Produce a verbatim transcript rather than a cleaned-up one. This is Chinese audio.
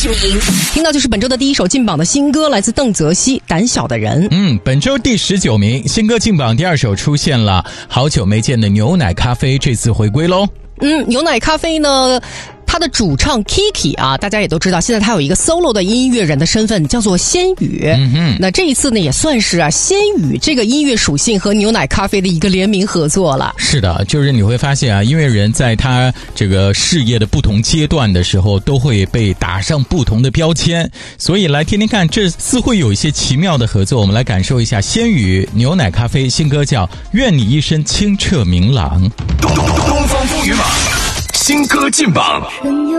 十名，听到就是本周的第一首进榜的新歌，来自邓泽熙《胆小的人》。 嗯，本周第十九名新歌进榜第二首出现了好久没见的牛奶咖啡，这次回归咯。 嗯，牛奶咖啡呢，他的主唱 Kiki 啊，大家也都知道，现在他有一个 solo 的音乐人的身份，叫做仙羽。嗯哼，那这一次呢，也算是啊仙羽这个音乐属性和牛奶咖啡的一个联名合作了。 是的，就是你会发现啊，音乐人在他这个事业的不同阶段的时候，都会被打上不同的标签。所以来听听看，这似乎有一些奇妙的合作。我们来感受一下仙羽牛奶咖啡新歌叫《愿你一生清澈明朗》。 东东方风雨榜新歌进榜。